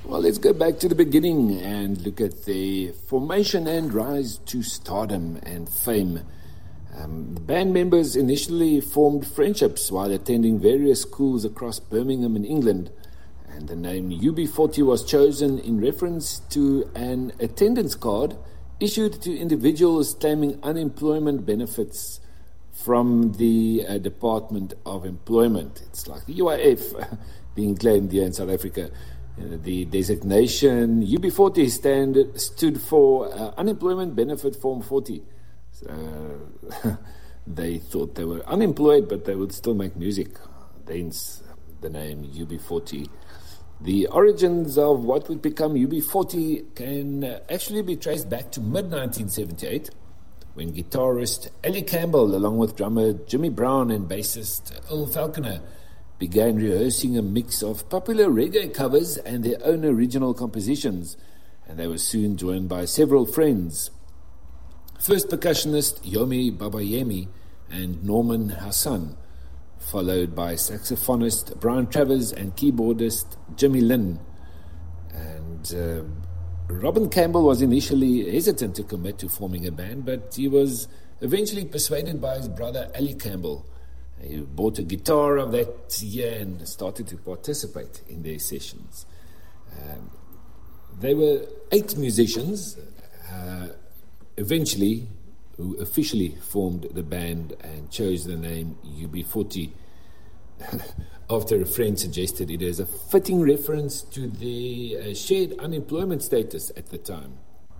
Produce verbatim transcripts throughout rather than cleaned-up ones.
Well, let's go back to the beginning and look at their formation and rise to stardom and fame. Um, the band members initially formed friendships while attending various schools across Birmingham in England, and the name U B forty was chosen in reference to an attendance card issued to individuals claiming unemployment benefits from the uh, Department of Employment. It's like the U I F being claimed here in South Africa. Uh, the designation U B forty stand, stood for uh, Unemployment Benefit Form forty. So, they thought they were unemployed, but they would still make music. Hence the name U B forty. The origins of what would become U B forty can uh, actually be traced back to mid nineteen seventy-eight, when guitarist Ellie Campbell, along with drummer Jimmy Brown and bassist Earl Falconer, began rehearsing a mix of popular reggae covers and their own original compositions, and they were soon joined by several friends. First percussionist Yomi Babayemi and Norman Hassan, followed by saxophonist Brian Travers and keyboardist Jimmy Lynn. And uh, Robin Campbell was initially hesitant to commit to forming a band, but he was eventually persuaded by his brother Ali Campbell. He bought a guitar of that year and started to participate in their sessions. Um, they were eight musicians, uh, eventually, who officially formed the band and chose the name U B forty after a friend suggested it as a fitting reference to the uh, shared unemployment status at the time.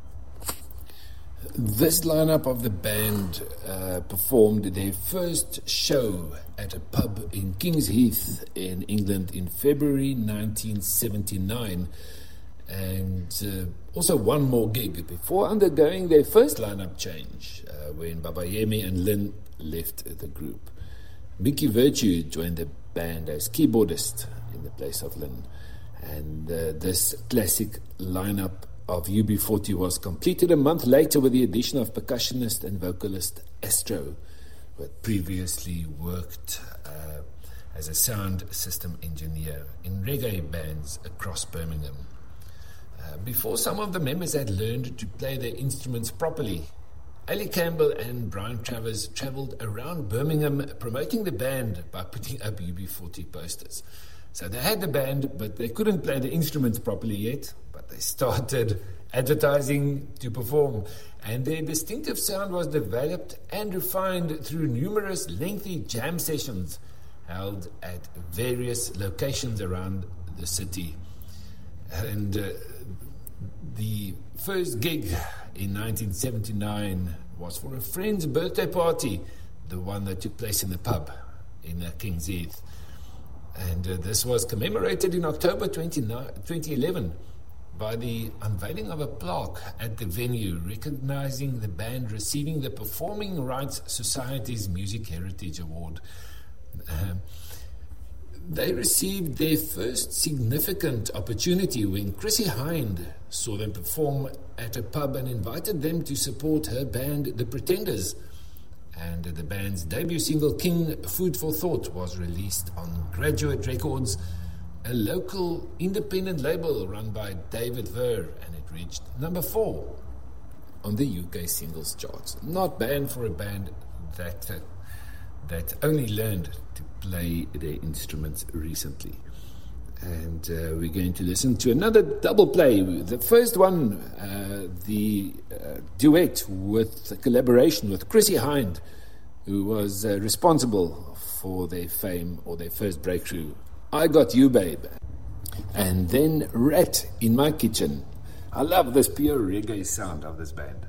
This lineup of the band uh, performed their first show at a pub in Kings Heath in England in February nineteen seventy-nine, and uh, also one more gig before undergoing their first lineup change uh, when Babayemi and Lynn left the group. Mickey Virtue joined the band as keyboardist in the place of Lynn, and uh, this classic lineup of U B forty was completed a month later with the addition of percussionist and vocalist Astro, who had previously worked uh, as a sound system engineer in reggae bands across Birmingham. Uh, before some of the members had learned to play their instruments properly, Ali Campbell and Brian Travers travelled around Birmingham promoting the band by putting up U B forty posters. So they had the band, but they couldn't play the instruments properly yet, but they started advertising to perform, and their distinctive sound was developed and refined through numerous lengthy jam sessions held at various locations around the city. And uh, the first gig in nineteen seventy-nine was for a friend's birthday party, the one that took place in the pub in uh, Kings Heath. And uh, this was commemorated in October twenty eleven by the unveiling of a plaque at the venue recognizing the band receiving the Performing Rights Society's Music Heritage Award. Uh, they received their first significant opportunity when Chrissy Hind saw them perform at a pub and invited them to support her band, The Pretenders. And the band's debut single, King Food for Thought, was released on Graduate Records, a local independent label run by David Ver, and it reached number four on the U K singles charts. Not bad for a band that, uh, that only learned to play their instruments recently. And uh, we're going to listen to another double play. The first one, uh, the uh, duet with a collaboration with Chrissy Hind, who was uh, responsible for their fame or their first breakthrough, I Got You Babe. And then Rat in My Kitchen. I love this pure reggae sound of this band.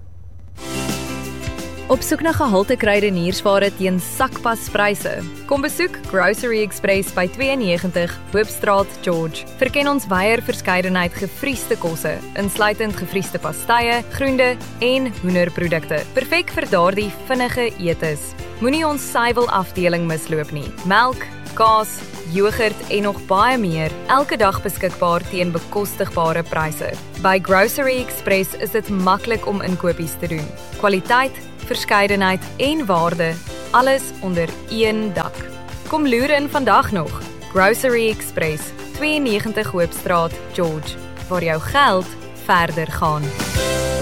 Op soek na gehalte kruideniersware teen sakpaspryse. Kom besoek Grocery Express by twee negentig Hoopstraat, George. Verken ons wyeer verskeidenheid gefriesde kosse, insluitend gefriesde pastye, groente en hoenderprodukte. Perfek vir daardie vinnige etes. Moenie ons suiwel afdeling misloop nie. Melk, kaas, yoghurt en nog baie meer, elke dag beskikbaar teen bekostigbare pryse. By Grocery Express is dit maklik om inkopies te doen. Kwaliteit, verskeidenheid en waarde, alles onder een dak. Kom loer in vandag nog. Grocery Express, twee negentig Hoopstraat, George. waar jou geld verder gaan.